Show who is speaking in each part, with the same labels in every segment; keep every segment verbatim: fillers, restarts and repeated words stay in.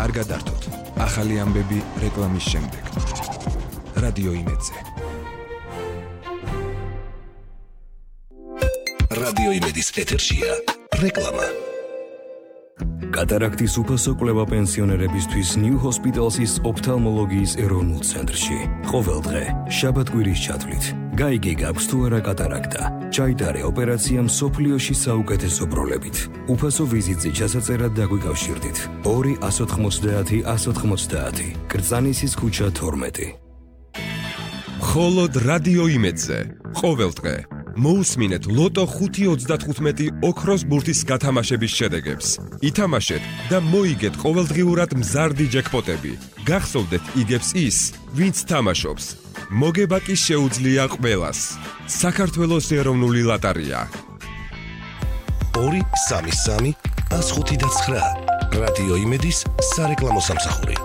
Speaker 1: კარგად ართოთ. ახალი ამბები რეკლამის შემდეგ. რადიო იმედზე.
Speaker 2: რადიო იმედის ეთერშია რეკლამა.
Speaker 3: კატარაქტის უფასო კვლევა პენსიონერებისთვის New Hospital's ოფთალმოლოგიის ეროვნულ ცენტრში. ყოველდღე, შაბათ-კვირის ჩათვლით. გაიგე გაქვს თუ არა კატარაქტა. ჩაიტარე ოპერაცია მსოფლიოში საუკეთესო პროლებით. უფასო ვიზიტზე ჩასაწერად დაგვიკავშირდით. ორი ათას ოთხმოცდაათი ათას ოთხმოცდაათი. კრწანისის ქუჩა თორმეტი.
Speaker 4: მხოლოდ რადიო იმედზე. ყოველდღე მოусმინეთ ლოტო ხუთი ოცდათხუთმეტი ოქროს ბურთის გათამაშების შედეგებს. ითამაშეთ და მოიგეთ ყოველდღიურად მზარდი ჯეკპოტები. გახსოვდეთ იგებს ის, ვინც თამაშობს. მოგება კი შეუძლია ყველას. საქართველოს ეროვნული ლოტარია.
Speaker 2: ორი სამი სამი ათს ხუთი და ცხრა. რადიო იმედის სარეკლამო სამსახური.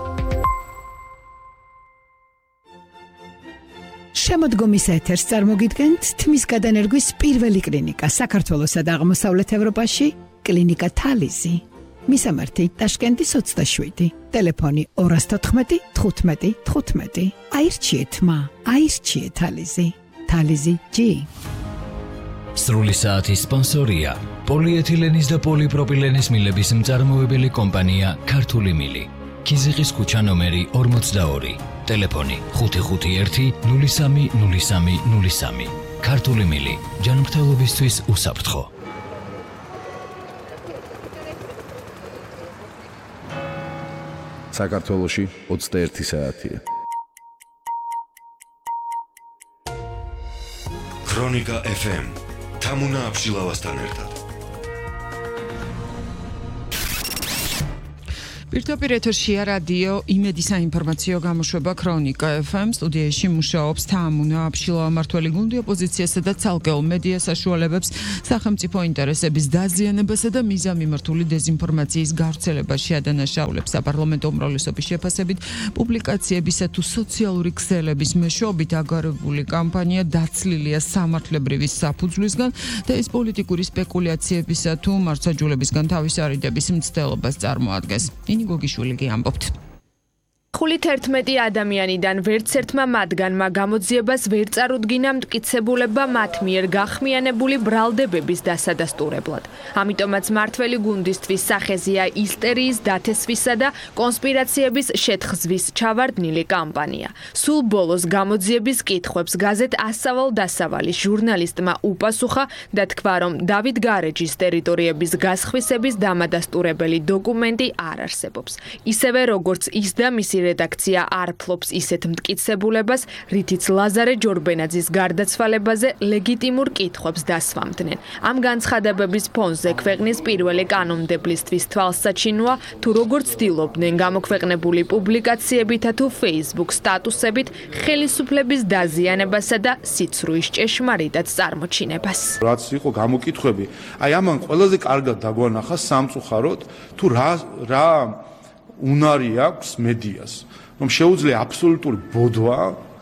Speaker 5: შემოდგომის ეთერს წარმოგიდგენთ თმის გადანერგვის პირველი კლინიკა საქართველოსა და აღმოსავლეთ ევროპაში, კლინიკა თალიზი. მისამართი ტაშკენტის ოცდაშვიდი, ტელეფონი ორი თოთხმეტი თხუთმეტი თხუთმეტი. აირჩიეთ მა, აირჩიეთ თალიზი. თალიზი ჯი.
Speaker 6: სრული საათის სპონსორია პოლიეთილენის და პოლიპროპილენის მილების მწარმოებელი კომპანია ქართული მილი. ქიზიყის ქუჩა ნომერი ორმოცდაორი. ტელეფონი ხუთი ხუთი ერთი ნული სამი ნული სამი ნული სამი. ქართული მილი ჯანმრთელობისთვის უსაფრთხო.
Speaker 7: საქართველოში ოცდაერთი საათია.
Speaker 2: ქრონიკა ეფ ემ თამუნა აბშილავასთან ერთად.
Speaker 8: Პირდაპირ ეთერშია რადიო იმედის საინფორმაციო გამოშვება ქრონიკა ეფ ემ. სტუდიაში მუშაობს თამუნა აბშილავა, მმართველი გუნდი ოპოზიციასა და ცალკეულ მედია საშუალებებს სახელმწიფო ინტერესების დაზიანებასა და მიზანმიმართული დეზინფორმაციის გავრცელებაში ადანაშაულებს. საპარლამენტო უმრავლესობის შეფასებით პუბლიკაციებისა თუ სოციალური ქსელების მეშვეობით აგარებული კამპანია დაცლილია სამართლებრივი საფუძვლისგან და ეს პოლიტიკური სპეკულაციებისა თუ მართლმსაჯულებისგან თავის არიდების მცდელობას წარმოადგენს. გოგიშვილი გიამბობთ.
Speaker 9: ხუთი ათი ადამიანიდან ვერც ერთმა მათგანმა გამოძიებას ვერ წარუდგინა მტკიცებულება მათ მიერ გახმიანებული ბრალდებების დასადასტურებლად. ამიტომაც მმართველი გუნდისთვის სახეზეა ისტერიის დათესვისა და კონსპირაციების შეთხზვის ჩავარდნილი კამპანია. სულ ბოლოს გამოძიების კითხვებს გაზეთ ასავალ-დასავალის ჟურნალისტმა უპასუხა და თქვა, რომ დავით გარეჯის ტერიტორიების გასხვისების დამადასტურებელი დოკუმენტი არ არსებობს. ისევე როგორც ის და მისი რედაქცია არ ფლობს ისეთ მტკიცებულებას, რითიც ლაზარე ჯორბენაძის გარდაცვალებაზე ლეგიტიმურ კითხვებს დასვამდნენ. ამ განცხადებების ფონზე ქვეყნის პირველი კანონმდებლისთვის თვალსაჩინოა, თუ როგორ ცდილობდნენ გამოქვეყნებული პუბლიკაციებითა თუ Facebook სტატუსებით ხელისუფლების დაზიანებასა და სიცრუის ჭეშმარიტად წარმოჩინებას.
Speaker 10: რაც იყო გამოკითხვები, აი ამან ყველაზე კარგად დაგვანახა სამწუხაროდ, თუ რა რა უნარი აქვს მედიას, რომ შეუძლია აბსოლუტური ბოდვა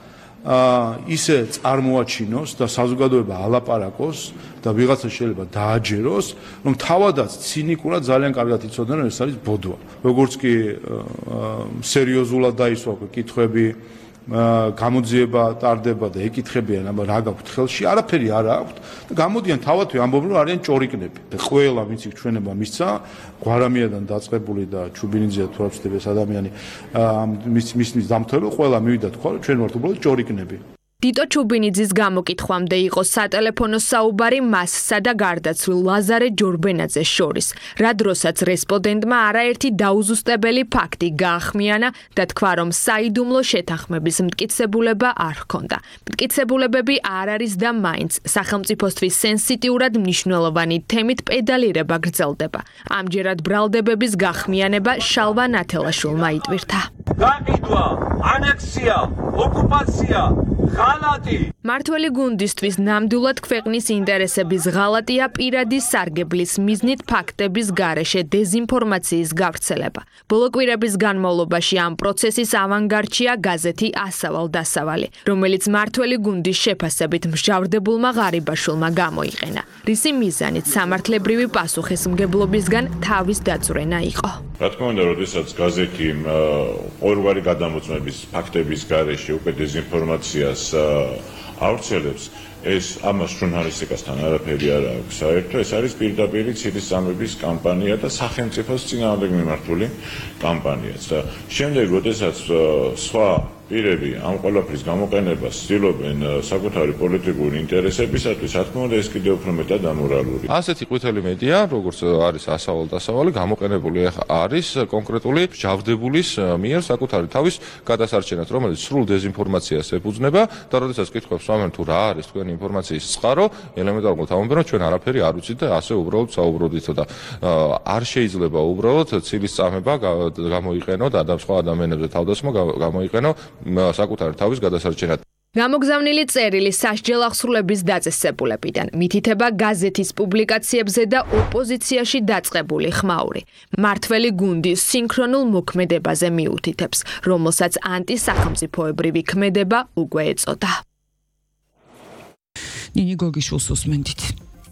Speaker 10: ისე წარმოაჩინოს და საზოგადოება ალაპარაკოს და ვიღაცა შეიძლება დააჯეროს, რომ თავადაც ცინიკურად ძალიან კარგად იცოდნენ, რომ ეს არის ბოდვა. როგორც კი სერიოზულად დაისვა კითხვები, გამოძიება ტარდება და ეკითხებიან, აბა რა გაქვთ ხელში, არაფერი არ აქვთ და გამოდიან თავადვე ამბობენ, რომ არიან ჭორიკნები. ყველა ვინც იქ ჩვენება მისცა, გვარამიადან დაწყებული და ჩუბინიძეა თუ რა ვწდები ეს ადამიანი მის მის დამთავრებულ, ყველა მივიდა თქვა, რომ ჩვენ ვართ უბრალოდ ჭორიკნები.
Speaker 9: დიტო ჩუბინიძის გამოკითხვამდე იყო სატელეფონო საუბარი მასსა და გარდაცვლილ ლაზარე ჯორბენაძეს შორის, რა დროსაც რესპონდენტმა არაერთი დაუზუსტებელი ფაქტი გაახმიანა და თქვა, რომ საიდუმლო შეთანხმების მტკიცებულება არ ჰქონდა. მტკიცებულებები არ არის და მაინც სახელმწიფოსთვის სენსიტიურად მნიშვნელოვანი თემით პედალირება გრძელდება. ამჯერად ბრალდებების გახმიანება შალვა ნათელაშვილმა იტვირთა.
Speaker 11: გაყიდვა, ანექსია, ოკუპაცია ღალატი.
Speaker 9: მართველი გუნდისთვის ნამდვილად ქვეყნის ინტერესების ღალატია პირადი სარგებლის მიზნით ფაქტების გარეშე დეზინფორმაციის გავრცელება. ბოლო კვირების განმავლობაში ამ პროცესის ავანგარდშია გაზეთი ასავალ-დასავალი, რომელიც მართველი გუნდის შეფასებით მსჯავრდებულმა ღარიბაშვილმა გამოიყენა. რისი მიზანით სამართლებრივი პასუხისმგებლობისგან თავის დაწვრენა იყო.
Speaker 12: რა თქმა უნდა, როდესაც გაზეთი ორგვარი გადამოწმების ფაქტების გარეშე უკვე დეზინფორმაციას ავრცელებს, ეს ამას ჟურნალისტიკასთან არაფერი არ აქვს საერთო, ეს არის პირდაპირ ცილის წამების კამპანია და სახელმწიფოს წინააღმდეგ მიმართული კამპანიაც. და შემდეგ, როდესაც სხვა პირები ამ ყველაფრის გამოყენებას ცდილობენ საკუთარი პოლიტიკური ინტერესებისათვის, რა თქმა უნდა, ეს კიდევ უფრო მეტად ამორალური.
Speaker 13: ასეთი ყვითელი მედია, როგორც არის ასავალ-დასავალი, გამოყენებული არის კონკრეტული მსჯავრდებულის მიერ საკუთარი თავის გადასარჩენად, რომელიც სრულ დეზინფორმაციას ეფუძნება და როდესაც კითხავს ამენ თუ რა არის თქვენი ინფორმაციის წყარო, ელემენტარულად ამბობენ, რომ ჩვენ არაფერი არ ვიცით და ასე უბრალოდ საუბრობდით და არ შეიძლება უბრალოდ ცილის წამება გამოიყენო და სხვა ადამიანებზე თავდასხმა გამოიყენო საკუთარი თავის გადასარჩენად.
Speaker 9: გამოგზავნილი წერილი სასჯელ აღსრულების დაწესებულებიდან მითითება გაზეთის პუბლიკაციებზე და ოპოზიციაში დაწყებული ხმაური. მართველი გუნდი სინქრონულ მოქმედებაზე მიუთითებს, რომელსაც ანტისახელმწიფოებრივი ქმედება უკვე ეწოდა.
Speaker 8: ნინი გოგიშვილს უსმენთ.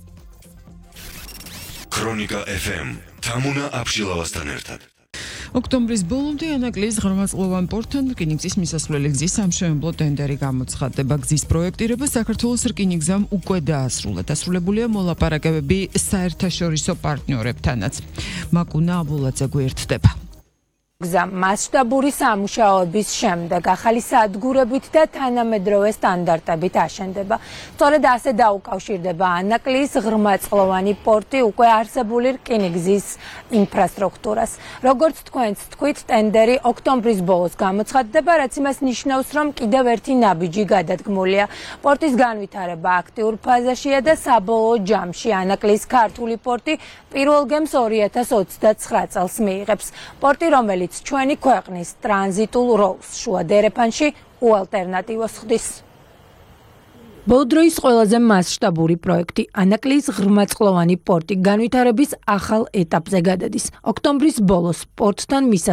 Speaker 2: ქრონიკა ეფ ემ თამუნა აფშილავასთან ერთად.
Speaker 8: ოქტომბრის ბოლომდე ანაკლის ღრმაწლოვან პორტთან რკინიგზის მისასვლელი გზის სამშენებლო ტენდერი გამოცხადდება. გზის პროექტირება საქართველოს რკინიგზამ უკვე დაასრულა. დასრულებულია მოლაპარაკებები საერთაშორისო პარტნიორებთანაც. მაკუნა აბულაძე გვერდდება.
Speaker 14: გზა მასშტაბური სამუშაოების შემდეგ ახალი სადგურებით და თანამედროვე სტანდარტებით აშენდება. სწორედ ასე დაუკავშირდება ანაკლის ღრმაწლოვანი პორტი უკვე არსებული რკინიგზის ინფრასტრუქტურას. როგორც თქვენც თქვით, ტენდერი ოქტომბრის ბოლოს გამოცხადდება, რაც იმას ნიშნავს, რომ კიდევ ერთი ნაბიჯი გადადგმულია. პორტის განვითარება აქტიურ ფაზაშია და საბოლოო ჯამში ანაკლის ქართული პორტი პირველ გემს ორი ათას ოცდაცხრა წელს მიიღებს. პორტი, რომელიც ჩვენი ქვეყნის ტრანზიტულ როლს შუა დერეფანში უალტერნატივოს ხდის. ბოლო დროის ყველაზე მასშტაბური პროექტი ანაკლის ღრმაწლოვანი პორტი განვითარების ახალ ეტაპზე გადადის. ოქტომბრის ბოლოს პორტთან მისასვლელი